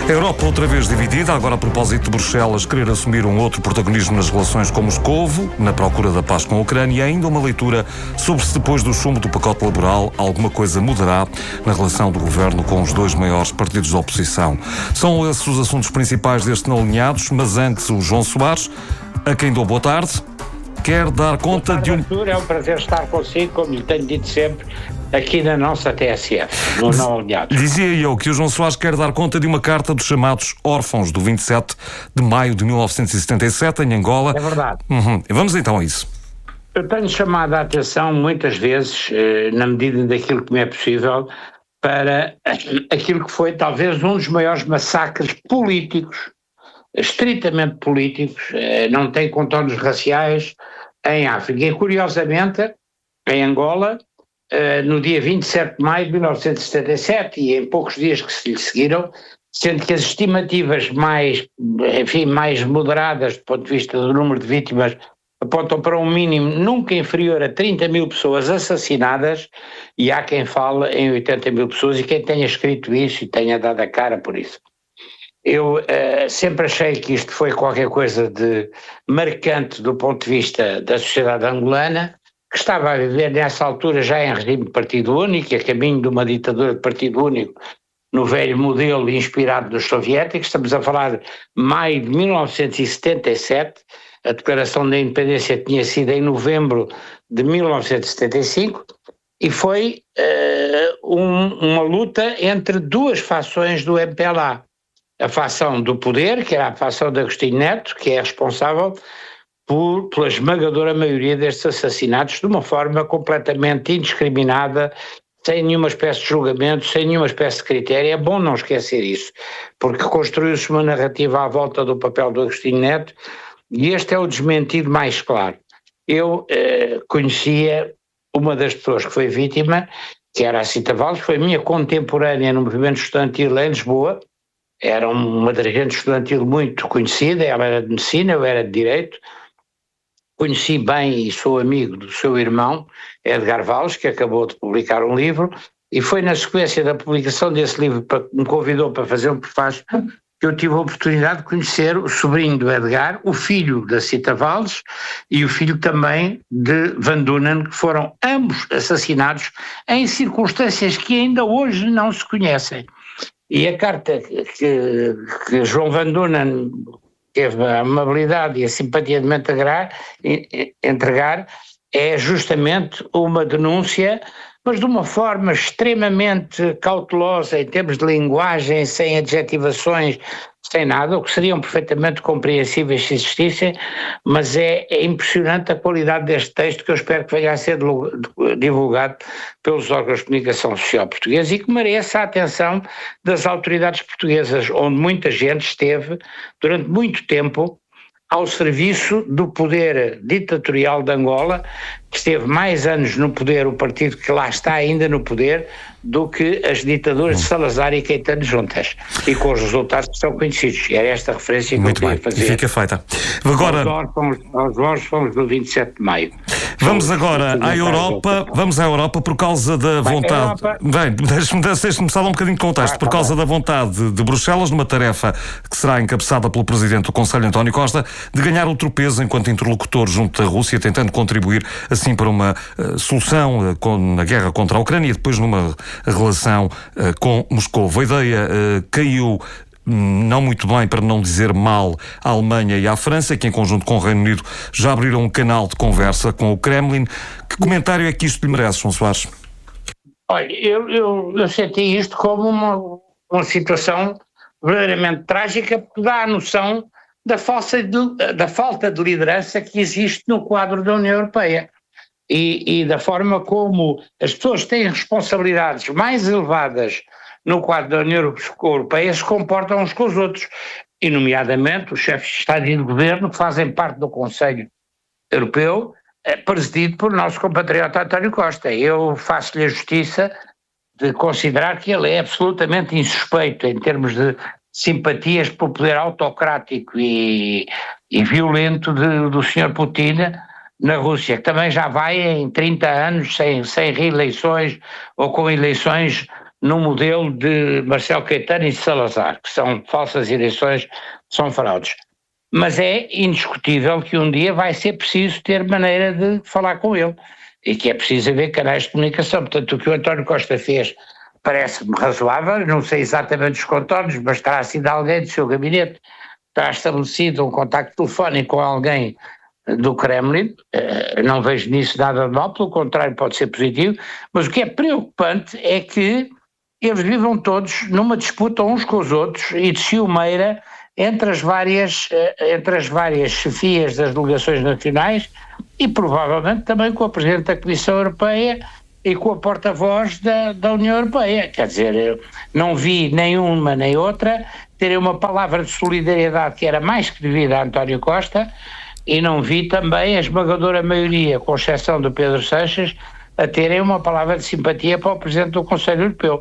A Europa outra vez dividida, agora a propósito de Bruxelas querer assumir um outro protagonismo nas relações com Moscovo, na procura da paz com a Ucrânia, e ainda uma leitura sobre se depois do chumbo do pacote laboral alguma coisa mudará na relação do governo com os dois maiores partidos da oposição. São esses os assuntos principais deste Não Alinhados, mas antes o João Soares, a quem dou boa tarde, quer dar conta de um... É um prazer estar consigo, como lhe tenho dito sempre, aqui na nossa TSF, no Não Alinhados. Dizia eu que o João Soares quer dar conta de uma carta dos chamados órfãos do 27 de maio de 1977, em Angola. É verdade. Vamos então a isso. Eu tenho chamado a atenção muitas vezes, na medida daquilo que me é possível, para aquilo que foi talvez um dos maiores massacres políticos, estritamente políticos, não tem contornos raciais, em África. E curiosamente, em Angola, no dia 27 de maio de 1977 e em poucos dias que se lhe seguiram, sendo que as estimativas mais moderadas do ponto de vista do número de vítimas apontam para um mínimo nunca inferior a 30 mil pessoas assassinadas, e há quem fale em 80 mil pessoas, e quem tenha escrito isso e tenha dado a cara por isso. Eu sempre achei que isto foi qualquer coisa de marcante do ponto de vista da sociedade angolana, que estava a viver nessa altura já em regime de partido único, a caminho de uma ditadura de partido único, no velho modelo inspirado dos soviéticos. Estamos a falar de maio de 1977, a declaração da independência tinha sido em novembro de 1975, e foi uma luta entre duas fações do MPLA. A facção do poder, que era a facção de Agostinho Neto, que é responsável pela esmagadora maioria destes assassinatos de uma forma completamente indiscriminada, sem nenhuma espécie de julgamento, sem nenhuma espécie de critério. É bom não esquecer isso, porque construiu-se uma narrativa à volta do papel do Agostinho Neto, e este é o desmentido mais claro. Eu conhecia uma das pessoas que foi vítima, que era a Cita Valles, foi minha contemporânea no movimento estudantil em Lisboa, era uma dirigente estudantil muito conhecida, ela era de medicina, eu era de direito. Conheci bem e sou amigo do seu irmão, Edgar Valles, que acabou de publicar um livro, e foi na sequência da publicação desse livro que me convidou para fazer um prefácio que eu tive a oportunidade de conhecer o sobrinho do Edgar, o filho da Cita Valles e o filho também de Van Dunen, que foram ambos assassinados em circunstâncias que ainda hoje não se conhecem. E a carta que João Van Dunen teve a amabilidade e a simpatia de me entregar é justamente uma denúncia, mas de uma forma extremamente cautelosa em termos de linguagem, sem adjetivações, sem nada, o que seriam perfeitamente compreensíveis se existissem, mas é impressionante a qualidade deste texto, que eu espero que venha a ser divulgado pelos órgãos de comunicação social portugueses e que mereça a atenção das autoridades portuguesas, onde muita gente esteve durante muito tempo ao serviço do poder ditatorial de Angola, que esteve mais anos no poder, o partido que lá está ainda no poder, do que as ditaduras de Salazar e Caetano juntas, e com os resultados que são conhecidos. Era esta referência que muito eu queria fazer. Fica feita. Agora, aos órfãos do 27 de maio. Vamos agora à Europa, por causa da vontade... Deixe-me só dar um bocadinho de contexto. Por causa da vontade de Bruxelas, numa tarefa que será encabeçada pelo Presidente do Conselho, António Costa, de ganhar outro peso enquanto interlocutor junto da Rússia, tentando contribuir assim para uma solução na guerra contra a Ucrânia e depois numa relação com Moscou. A ideia caiu não muito bem, para não dizer mal, à Alemanha e à França, que em conjunto com o Reino Unido já abriram um canal de conversa com o Kremlin. Que comentário é que isto lhe merece, João Soares? Olha, eu senti isto como uma situação verdadeiramente trágica, porque dá a noção da falta de liderança que existe no quadro da União Europeia e da forma como as pessoas têm responsabilidades mais elevadas no quadro da União Europeia se comportam uns com os outros, e nomeadamente os chefes de Estado e de Governo que fazem parte do Conselho Europeu, presidido por nosso compatriota António Costa. Eu faço-lhe a justiça de considerar que ele é absolutamente insuspeito em termos de simpatias pelo poder autocrático e violento do Sr. Putin na Rússia, que também já vai em 30 anos sem reeleições ou com eleições no modelo de Marcelo Caetano e Salazar, que são falsas eleições, são fraudes. Mas é indiscutível que um dia vai ser preciso ter maneira de falar com ele e que é preciso haver canais de comunicação. Portanto, o que o António Costa fez parece-me razoável, não sei exatamente os contornos, mas terá sido alguém do seu gabinete, terá estabelecido um contacto telefónico com alguém do Kremlin, não vejo nisso nada de mal, pelo contrário pode ser positivo, mas o que é preocupante é que eles vivam todos numa disputa uns com os outros e de ciumeira entre as várias chefias das delegações nacionais e provavelmente também com a Presidente da Comissão Europeia e com a porta-voz da União Europeia. Quer dizer, eu não vi nenhuma nem outra terem uma palavra de solidariedade que era mais que devida a António Costa, e não vi também a esmagadora maioria, com exceção do Pedro Sanches, a terem uma palavra de simpatia para o Presidente do Conselho Europeu.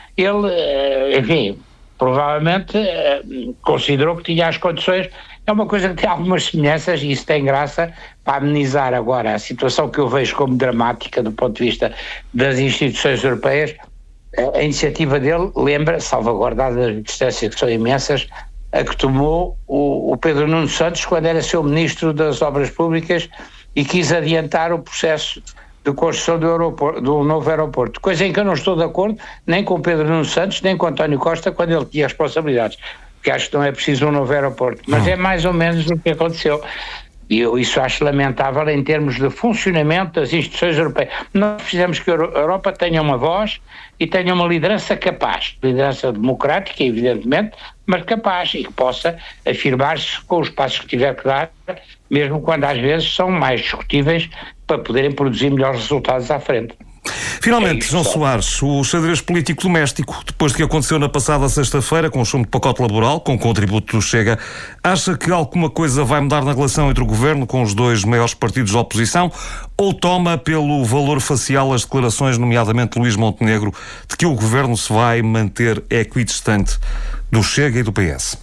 Ele, enfim, provavelmente considerou que tinha as condições. É uma coisa que tem algumas semelhanças, e isso tem graça para amenizar agora a situação que eu vejo como dramática do ponto de vista das instituições europeias. A iniciativa dele lembra, salvaguardadas as distâncias que são imensas, a que tomou o Pedro Nuno Santos quando era seu Ministro das Obras Públicas e quis adiantar o processo de construção do novo aeroporto, coisa em que eu não estou de acordo nem com Pedro Nuno Santos nem com António Costa quando ele tinha responsabilidades, porque acho que não é preciso um novo aeroporto, mas é mais ou menos o que aconteceu. E eu isso acho lamentável em termos de funcionamento das instituições europeias. Nós precisamos que a Europa tenha uma voz e tenha uma liderança capaz, liderança democrática, evidentemente, mas capaz, e que possa afirmar-se com os passos que tiver que dar, mesmo quando às vezes são mais discutíveis, para poderem produzir melhores resultados à frente. Finalmente, João Soares, o xadrez político doméstico, depois do que aconteceu na passada sexta-feira com o chumbo de pacote laboral, com contributo do Chega, acha que alguma coisa vai mudar na relação entre o governo com os dois maiores partidos da oposição, ou toma pelo valor facial as declarações, nomeadamente Luís Montenegro, de que o governo se vai manter equidistante do Chega e do PS?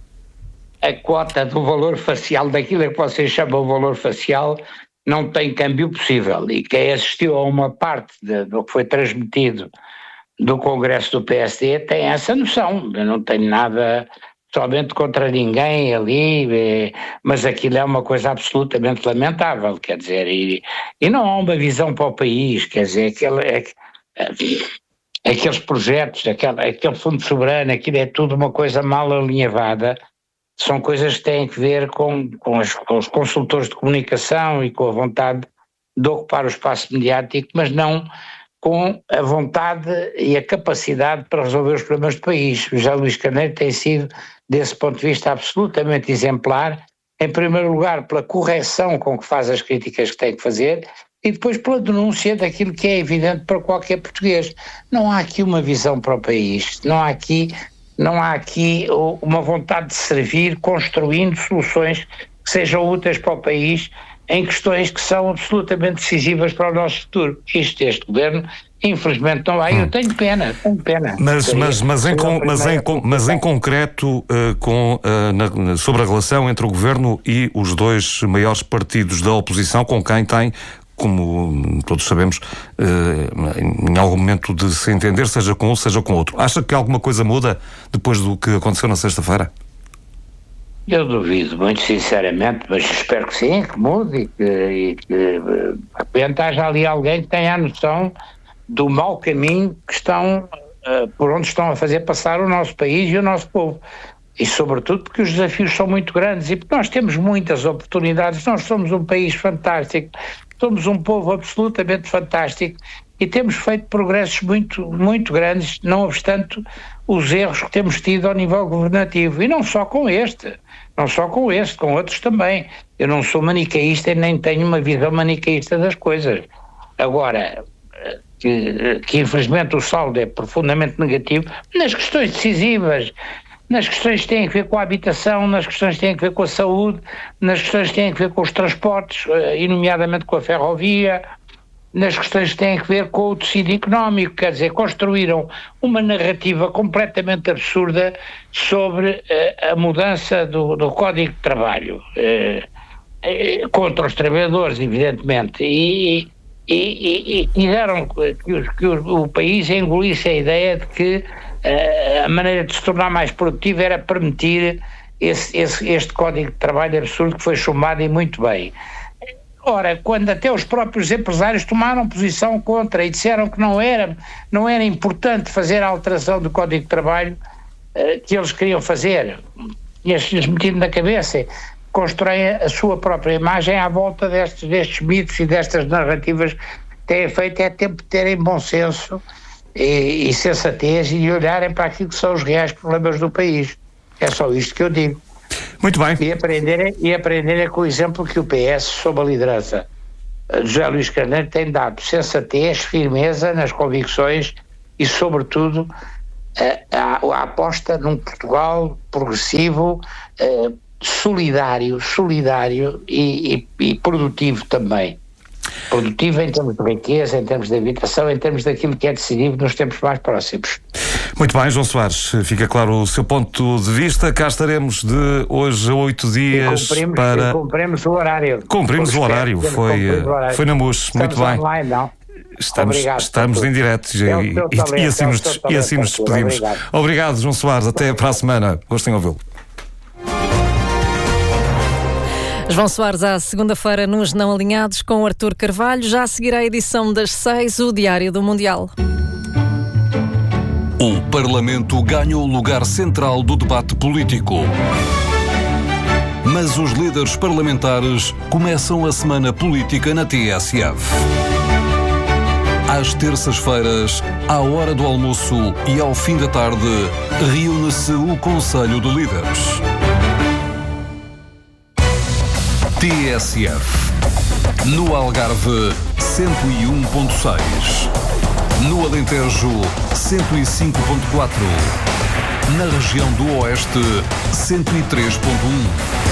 A cota do valor facial, daquilo que vocês chamam de valor facial, não tem câmbio possível, e quem assistiu a uma parte do que foi transmitido do Congresso do PSD tem essa noção. Eu não tenho nada somente contra ninguém ali, mas aquilo é uma coisa absolutamente lamentável, quer dizer, e não há uma visão para o país, quer dizer, aqueles projetos, aquele fundo soberano, aquilo é tudo uma coisa mal alinhavada. São coisas que têm que ver com os consultores de comunicação e com a vontade de ocupar o espaço mediático, mas não com a vontade e a capacidade para resolver os problemas do país. O José Luís Carneiro tem sido, desse ponto de vista, absolutamente exemplar, em primeiro lugar pela correção com que faz as críticas que tem que fazer e depois pela denúncia daquilo que é evidente para qualquer português. Não há aqui uma visão para o país, não há aqui uma vontade de servir, construindo soluções que sejam úteis para o país em questões que são absolutamente decisivas para o nosso futuro. Este governo, infelizmente, não há. Eu tenho pena. Mas em concreto, sobre a relação entre o governo e os dois maiores partidos da oposição, com quem tem, como todos sabemos, em algum momento de se entender, seja com um, seja com outro. Acha que alguma coisa muda depois do que aconteceu na sexta-feira? Eu duvido, muito sinceramente, mas espero que sim, que mude e que de repente haja ali alguém que tenha a noção do mau caminho que por onde estão a fazer passar o nosso país e o nosso povo. E sobretudo porque os desafios são muito grandes e porque nós temos muitas oportunidades, nós somos um país fantástico, somos um povo absolutamente fantástico e temos feito progressos muito, muito grandes, não obstante os erros que temos tido ao nível governativo. E não só com este, com outros também. Eu não sou manicaísta e nem tenho uma visão manicaísta das coisas. Agora, que infelizmente o saldo é profundamente negativo nas questões decisivas, nas questões que têm a ver com a habitação, nas questões que têm a ver com a saúde, nas questões que têm a ver com os transportes, e nomeadamente com a ferrovia, nas questões que têm a ver com o tecido económico. Quer dizer, construíram uma narrativa completamente absurda sobre a mudança do Código de Trabalho, contra os trabalhadores, evidentemente, e e quiseram que o país engolisse a ideia de que a maneira de se tornar mais produtivo era permitir este Código de Trabalho absurdo que foi chumbado e muito bem. Ora, quando até os próprios empresários tomaram posição contra e disseram que não era importante fazer a alteração do Código de Trabalho que eles queriam fazer, tinha-se-lhes metido na cabeça, constroem a sua própria imagem à volta destes mitos e destas narrativas que têm feito. É tempo de terem bom senso e sensatez e olharem para aquilo que são os reais problemas do país. É só isto que eu digo. Muito bem. E aprenderem com o exemplo que o PS, sob a liderança de José Luís Carneiro, tem dado sensatez, firmeza nas convicções e, sobretudo, a aposta num Portugal progressivo, solidário e produtivo também. Produtivo em termos de riqueza, em termos de habitação, em termos daquilo que é decisivo nos tempos mais próximos. Muito bem, João Soares, fica claro o seu ponto de vista. Cá estaremos de hoje a 8 dias para... Cumprimos o horário. Cumprimos o horário, foi na MUS. Muito bem. Online, não? Estamos em direto e assim nos despedimos. Obrigado, João Soares. Até para a semana. Gostem de ouvi-lo. João Soares, à segunda-feira, nos Não Alinhados, com Artur Carvalho. Já a seguir à edição das 6, o Diário do Mundial. O Parlamento ganha o lugar central do debate político. Mas os líderes parlamentares começam a semana política na TSF. Às terças-feiras, à hora do almoço e ao fim da tarde, reúne-se o Conselho de Líderes. TSF. No Algarve, 101.6. No Alentejo, 105.4. Na região do Oeste, 103.1.